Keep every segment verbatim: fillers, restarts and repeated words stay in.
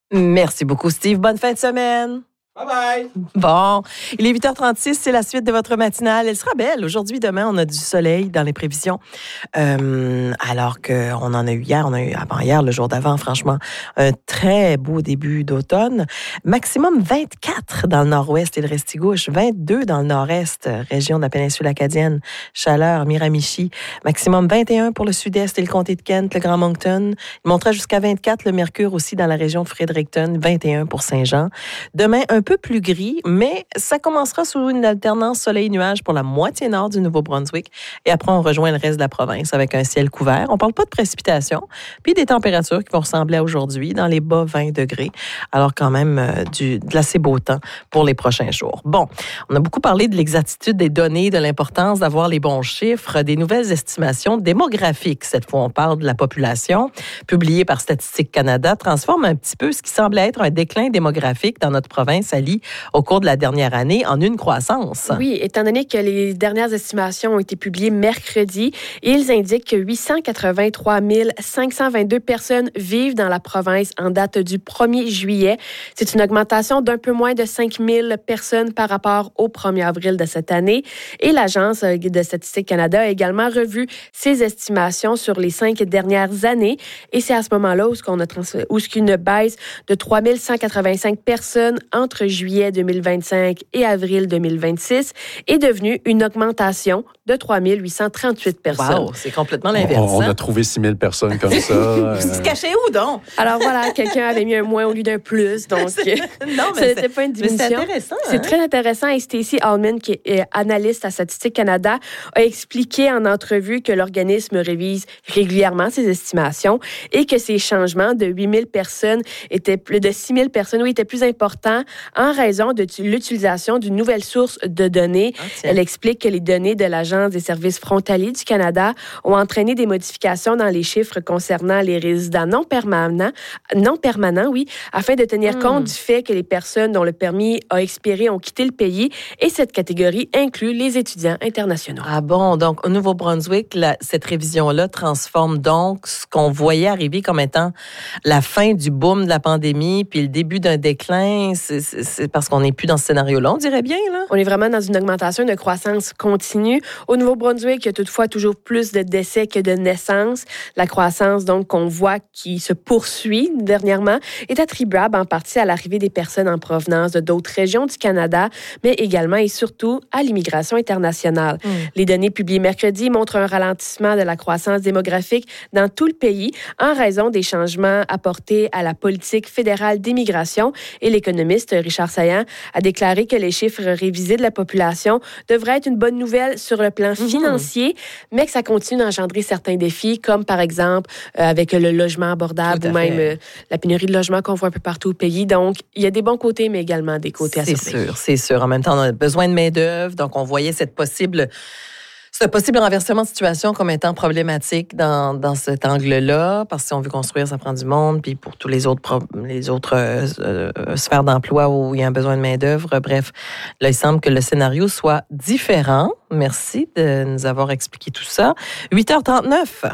Merci beaucoup, Steve. Bonne fin de semaine. Bye-bye! Bon, il est huit heures trente-six, c'est la suite de votre matinale. Elle sera belle. Aujourd'hui, demain, on a du soleil dans les prévisions. Euh, alors qu'on en a eu hier, on a eu avant-hier, le jour d'avant, franchement, un très beau début d'automne. Maximum vingt-quatre dans le nord-ouest et le Restigouche, vingt-deux dans le nord-est, région de la péninsule acadienne, Chaleur, Miramichi. Maximum vingt et un pour le sud-est et le comté de Kent, le Grand Moncton. Il montera jusqu'à vingt-quatre, le Mercure aussi dans la région de Fredericton, vingt et un pour Saint-Jean. Demain, un peu plus gris, mais ça commencera sous une alternance soleil-nuage pour la moitié nord du Nouveau-Brunswick. Et après, on rejoint le reste de la province avec un ciel couvert. On ne parle pas de précipitations, puis des températures qui vont ressembler à aujourd'hui, dans les bas vingt degrés. Alors quand même, euh, du, de l'assez beau temps pour les prochains jours. Bon, on a beaucoup parlé de l'exactitude des données, de l'importance d'avoir les bons chiffres, des nouvelles estimations démographiques. Cette fois, on parle de la population, publiée par Statistique Canada, transforme un petit peu ce qui semblait être un déclin démographique dans notre province au cours de la dernière année en une croissance. Oui, étant donné que les dernières estimations ont été publiées mercredi, ils indiquent que huit cent quatre-vingt-trois mille cinq cent vingt-deux personnes vivent dans la province en date du premier juillet. C'est une augmentation d'un peu moins de cinq mille personnes par rapport au premier avril de cette année. Et l'Agence de Statistique Canada a également revu ses estimations sur les cinq dernières années. Et c'est à ce moment-là où, on a trans- où une baisse de trois mille cent quatre-vingt-cinq personnes entre juillet deux mille vingt-cinq et avril deux mille vingt-six est devenue une augmentation de trois mille huit cent trente-huit personnes. Wow, c'est complètement l'inverse. On, on a trouvé six mille personnes comme ça. euh... Vous se cachez où, donc? Alors voilà, quelqu'un avait mis un moins au lieu d'un plus, donc non, mais ce n'était pas une diminution. C'est intéressant. C'est hein? très intéressant. Et Stacey Allman, qui est analyste à Statistique Canada, a expliqué en entrevue que l'organisme révise régulièrement ses estimations et que ces changements de huit mille personnes étaient plus de six mille personnes, oui, étaient plus importants en raison de l'utilisation d'une nouvelle source de données. Ah, Elle explique que les données de l'Agence des services frontaliers du Canada ont entraîné des modifications dans les chiffres concernant les résidents non permanents, non permanents, oui, afin de tenir mmh. compte du fait que les personnes dont le permis a expiré ont quitté le pays et cette catégorie inclut les étudiants internationaux. Ah bon, donc au Nouveau-Brunswick, la, cette révision-là transforme donc ce qu'on voyait arriver comme étant la fin du boom de la pandémie puis le début d'un déclin. C'est, c'est, c'est parce qu'on n'est plus dans ce scénario-là, on dirait bien, là. On est vraiment dans une augmentation, une croissance continue. Au Nouveau-Brunswick, il y a toutefois toujours plus de décès que de naissances. La croissance, donc, qu'on voit qui se poursuit dernièrement est attribuable en partie à l'arrivée des personnes en provenance de d'autres régions du Canada, mais également et surtout à l'immigration internationale. Mm. Les données publiées mercredi montrent un ralentissement de la croissance démographique dans tout le pays en raison des changements apportés à la politique fédérale d'immigration. Et l'économiste Richard Saillant a déclaré que les chiffres révisés de la population devraient être une bonne nouvelle sur le plan financier, mmh. mais que ça continue d'engendrer certains défis, comme par exemple euh, avec le logement abordable ou même euh, la pénurie de logements qu'on voit un peu partout au pays. Donc, il y a des bons côtés, mais également des côtés à surveiller. C'est sûr, c'est sûr. En même temps, on a besoin de main-d'œuvre, donc on voyait cette possible... Ce possible renversement de situation comme étant problématique dans, dans cet angle-là, parce que si on veut construire, ça prend du monde, puis pour tous les autres, pro- les autres euh, euh, sphères d'emploi où il y a un besoin de main-d'œuvre, bref, là, il semble que le scénario soit différent. Merci de nous avoir expliqué tout ça. huit heures trente-neuf.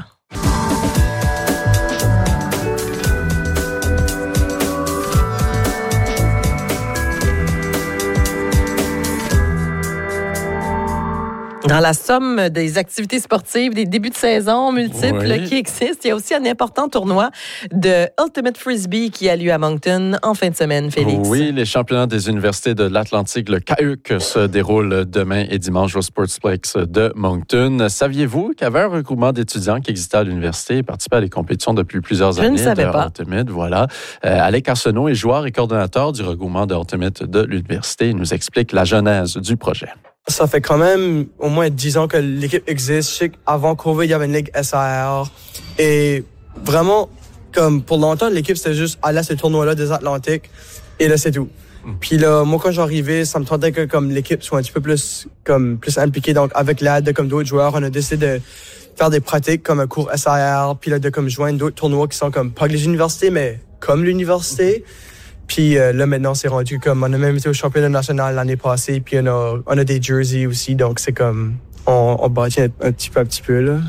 Dans la somme des activités sportives, des débuts de saison multiples oui. qui existent, il y a aussi un important tournoi de Ultimate Frisbee qui a lieu à Moncton en fin de semaine, Félix. Oui, les championnats des universités de l'Atlantique, le C A U C, se déroulent demain et dimanche au Sportsplex de Moncton. Saviez-vous qu'il y avait un regroupement d'étudiants qui existait à l'université et participait à des compétitions depuis plusieurs Je années? Je ne savais pas. Ultimate, voilà. Euh, Alec Arsenault est joueur et coordonnateur du regroupement de Ultimate de l'université. Il nous explique la genèse du projet. Ça fait quand même au moins dix ans que l'équipe existe. Je sais qu'avant COVID, il y avait une ligue S A R. Et vraiment, comme pour longtemps, l'équipe, c'était juste aller à ce tournoi-là des Atlantiques. Et là, c'est tout. Mm. Puis là, moi, quand j'arrivais, ça me tentait que comme l'équipe soit un petit peu plus, comme, plus impliquée. Donc, avec l'aide de comme d'autres joueurs, on a décidé de faire des pratiques comme un cours S A R. Puis là, de comme joindre d'autres tournois qui sont comme pas les universités, mais comme l'université. Mm. Puis euh, là, maintenant, c'est rendu comme... On a même été au championnat national l'année passée, puis on a, on a des jerseys aussi, donc c'est comme... On, on bâtit un, un petit peu, un petit peu, là.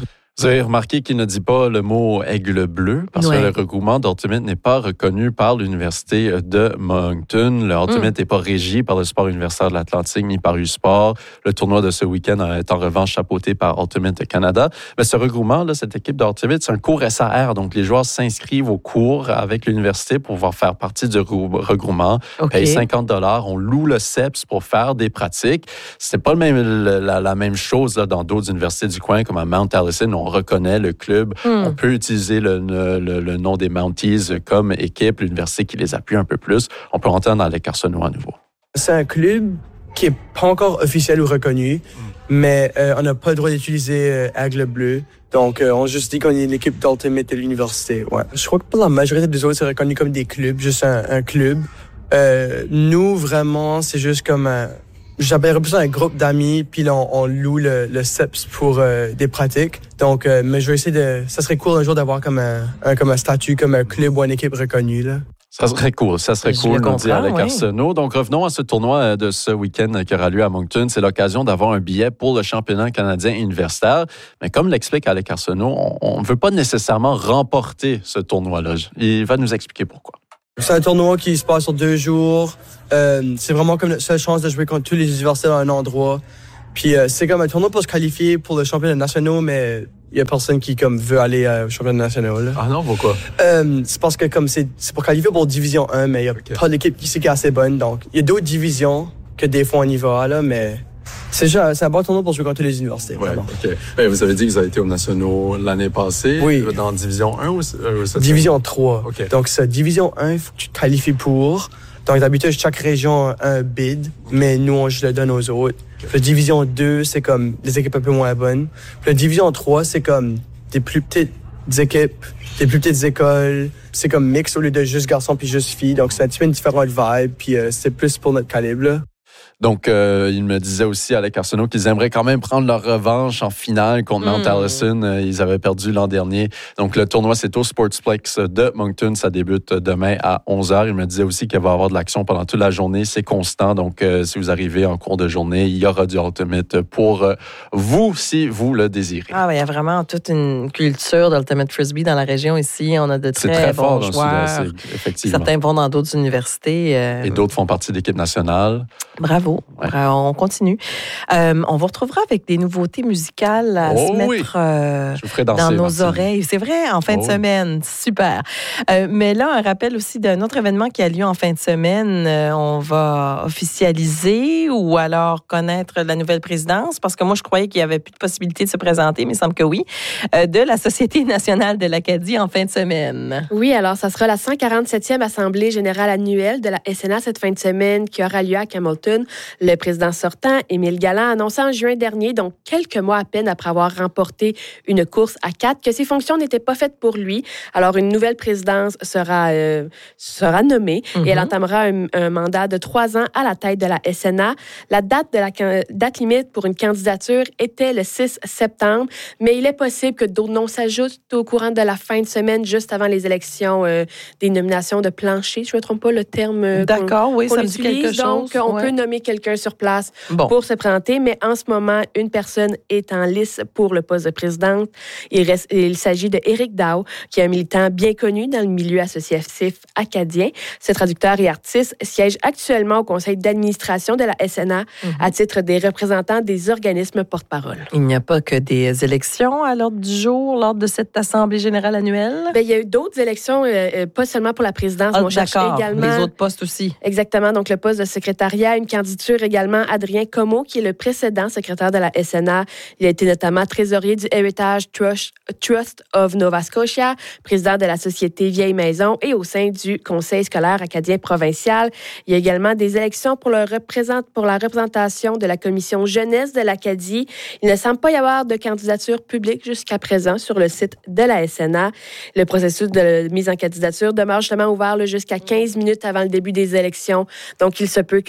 Vous avez remarqué qu'il ne dit pas le mot aigle bleu parce ouais. que le regroupement d'Ultimate n'est pas reconnu par l'Université de Moncton. Le Ultimate n'est mm. pas régi par le sport universitaire de l'Atlantique ni par U-Sport. Le tournoi de ce week-end est en revanche chapeauté par Ultimate Canada. Mais ce regroupement, là, cette équipe d'Ultimate, c'est un cours S A R. Donc, les joueurs s'inscrivent au cours avec l'université pour pouvoir faire partie du regroupement. Okay. Payent cinquante dollars. On loue le C E P S pour faire des pratiques. C'est pas le même, la, la même chose là, dans d'autres universités du coin comme à Mount Allison. On reconnaît le club. Mm. On peut utiliser le, le, le nom des Mounties comme équipe, l'université qui les appuie un peu plus. On peut rentrer dans les Arsenault à nouveau. C'est un club qui n'est pas encore officiel ou reconnu, mm. mais euh, on n'a pas le droit d'utiliser euh, Aigle Bleu. Donc, euh, on juste dit qu'on est l'équipe d'Ultimate de l'université. Ouais. Je crois que pour la majorité des autres, c'est reconnu comme des clubs, juste un, un club. Euh, nous, vraiment, c'est juste comme un... J'appellerais plus un groupe d'amis, puis là, on, on loue le, le C E P S pour euh, des pratiques. Donc, euh, mais je vais essayer de... Ça serait cool un jour d'avoir comme un, un, comme un statut, comme un club ou une équipe reconnue, là. Ça serait cool, ça serait cool, nous dit Alec oui. Arsenault. Donc, revenons à ce tournoi de ce week-end qui aura lieu à Moncton. C'est l'occasion d'avoir un billet pour le championnat canadien universitaire. Mais comme l'explique Alec Arsenault, on ne veut pas nécessairement remporter ce tournoi-là. Il va nous expliquer pourquoi. C'est un tournoi qui se passe sur deux jours. Euh, c'est vraiment comme notre seule chance de jouer contre tous les universités dans un endroit. Puis euh, c'est comme un tournoi pour se qualifier pour le championnat national, mais il y a personne qui comme veut aller euh, au championnat national. Ah non, pourquoi? Euh, c'est parce que comme c'est, c'est pour qualifier pour Division un, mais il y a okay. pas d'équipe qui est assez bonne. Donc, il y a d'autres divisions que des fois on y va, là, mais c'est, juste, c'est un bon tournoi pour jouer contre toutes les universités. Ouais, okay. Ben, vous avez dit que vous avez été au nationaux l'année passée. Oui. Dans Division un ou euh, Division trois. Okay. Donc, c'est Division un, il faut que tu te qualifies pour. Donc, d'habitude, chaque région a un bid, mais nous, on juste le donne aux autres. Okay. La Division deux, c'est comme des équipes un peu moins bonnes. Puis la Division trois, c'est comme des plus petites équipes, des plus petites écoles. C'est comme mix au lieu de juste garçons puis juste filles. Donc, c'est un petit peu une différente vibe, puis euh, c'est plus pour notre calibre, là. Donc, euh, il me disait aussi, Alec Arsenault, qu'ils aimeraient quand même prendre leur revanche en finale contre Mount mmh. Allison. Euh, ils avaient perdu l'an dernier. Donc, le tournoi, c'est au Sportsplex de Moncton. Ça débute demain à onze heures. Il me disait aussi qu'il va y avoir de l'action pendant toute la journée. C'est constant. Donc, euh, si vous arrivez en cours de journée, il y aura du Ultimate pour euh, vous, si vous le désirez. Ah, ben, il y a vraiment toute une culture d'Ultimate Frisbee dans la région ici. On a de très, très bons fort joueurs. Sud, effectivement. Certains vont dans d'autres universités. Euh... Et d'autres font partie de l'équipe nationale. Bravo. Ouais. On continue. Euh, on vous retrouvera avec des nouveautés musicales à oh, se mettre oui. euh, danser, dans nos Martine. oreilles. C'est vrai, en fin oh, de semaine. Oui. Super. Euh, mais là, un rappel aussi d'un autre événement qui a lieu en fin de semaine. Euh, on va officialiser ou alors connaître la nouvelle présidence, parce que moi, je croyais qu'il n'y avait plus de possibilité de se présenter, mais il semble que oui, euh, de la Société nationale de l'Acadie en fin de semaine. Oui, alors ça sera la cent quarante-septième Assemblée générale annuelle de la S N A cette fin de semaine qui aura lieu à Hamilton. Le président sortant, Émile Galland, a annoncé en juin dernier, donc quelques mois à peine après avoir remporté une course à quatre, que ses fonctions n'étaient pas faites pour lui. Alors, une nouvelle présidence sera, euh, sera nommée mm-hmm. et elle entamera un, un mandat de trois ans à la tête de la S N A. La date, de la date limite pour une candidature était le six septembre, mais il est possible que d'autres noms s'ajoutent au courant de la fin de semaine, juste avant les élections euh, des nominations de plancher. Je ne me trompe pas le terme euh, D'accord, qu'on, oui, qu'on ça utilise. me dit quelque donc, chose. on ouais. peut nommer quelqu'un sur place bon. pour se présenter, mais en ce moment, une personne est en lice pour le poste de présidente. Il, reste, il s'agit de Éric Dow, qui est un militant bien connu dans le milieu associatif acadien. Ce traducteur et artiste siège actuellement au conseil d'administration de la S N A mm-hmm. à titre des représentants des organismes porte-parole. Il n'y a pas que des élections à l'ordre du jour lors de cette Assemblée générale annuelle? Bien, il y a eu d'autres élections, euh, pas seulement pour la présidence, ah, mais on cherche également... les autres postes aussi. Exactement, donc le poste de secrétariat, une candidature également, Adrien Comeau, qui est le précédent secrétaire de la S N A. Il a été notamment trésorier du Heritage Trust, Trust of Nova Scotia, président de la Société Vieille Maison et au sein du Conseil scolaire acadien provincial. Il y a également des élections pour, le représent, pour la représentation de la Commission jeunesse de l'Acadie. Il ne semble pas y avoir de candidature publique jusqu'à présent sur le site de la S N A. Le processus de mise en candidature demeure justement ouvert là, jusqu'à quinze minutes avant le début des élections. Donc, il se peut que des noms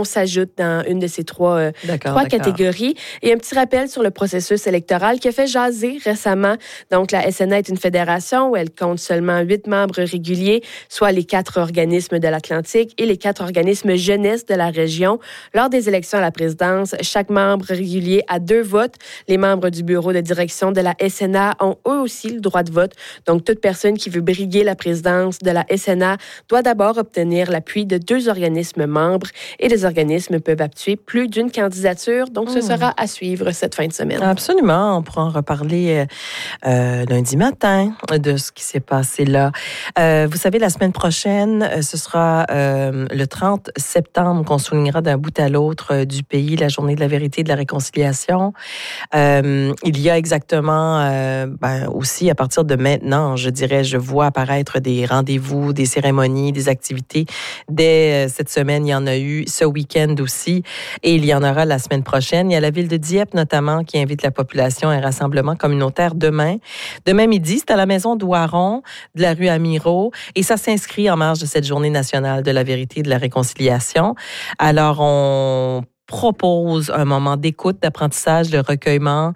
on s'ajoute dans une de ces trois, euh, D'accord, trois d'accord. catégories. Et un petit rappel sur le processus électoral qui a fait jaser récemment. Donc, la S N A est une fédération où elle compte seulement huit membres réguliers, soit les quatre organismes de l'Atlantique et les quatre organismes jeunesse de la région. Lors des élections à la présidence, chaque membre régulier a deux votes. Les membres du bureau de direction de la S N A ont eux aussi le droit de vote. Donc, toute personne qui veut briguer la présidence de la S N A doit d'abord obtenir l'appui de deux organismes membres et les organismes peuvent appuyer plus d'une candidature. Donc, ce mmh. sera à suivre cette fin de semaine. Absolument. On pourra en reparler euh, lundi matin de ce qui s'est passé là. Euh, vous savez, la semaine prochaine, ce sera euh, le trente septembre qu'on soulignera d'un bout à l'autre euh, du pays la journée de la vérité et de la réconciliation. Euh, il y a exactement, euh, ben, aussi à partir de maintenant, je dirais, je vois apparaître des rendez-vous, des cérémonies, des activités. Dès euh, cette semaine, il y en a eu ce week-end aussi et il y en aura la semaine prochaine. Il y a la ville de Dieppe notamment qui invite la population à un rassemblement communautaire demain. Demain midi, c'est à la maison d'Oiron de la rue Amirault et ça s'inscrit en marge de cette journée nationale de la vérité et de la réconciliation. Alors, on propose un moment d'écoute, d'apprentissage, de recueillement,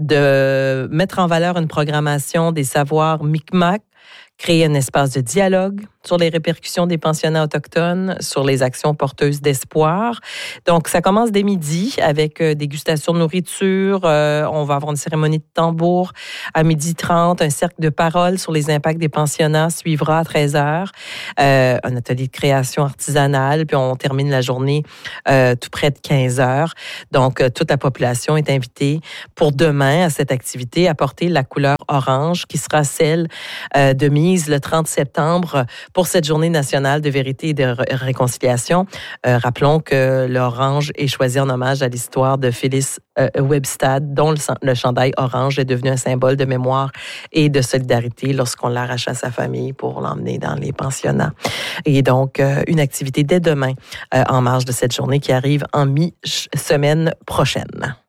de mettre en valeur une programmation des savoirs Micmac, créer un espace de dialogue sur les répercussions des pensionnats autochtones, sur les actions porteuses d'espoir. Donc, ça commence dès midi avec euh, dégustation de nourriture. Euh, on va avoir une cérémonie de tambour à midi trente. Un cercle de parole sur les impacts des pensionnats suivra à treize heures. Euh, un atelier de création artisanale. Puis, on termine la journée euh, tout près de quinze heures. Donc, euh, toute la population est invitée pour demain à cette activité à porter la couleur orange qui sera celle euh, de mise le trente septembre pour cette journée nationale de vérité et de ré- réconciliation. Euh, rappelons que l'orange est choisi en hommage à l'histoire de Phyllis euh, Webstad, dont le, le chandail orange est devenu un symbole de mémoire et de solidarité lorsqu'on l'arrache à sa famille pour l'emmener dans les pensionnats. Et donc, euh, une activité dès demain euh, en marge de cette journée qui arrive en mi-semaine prochaine.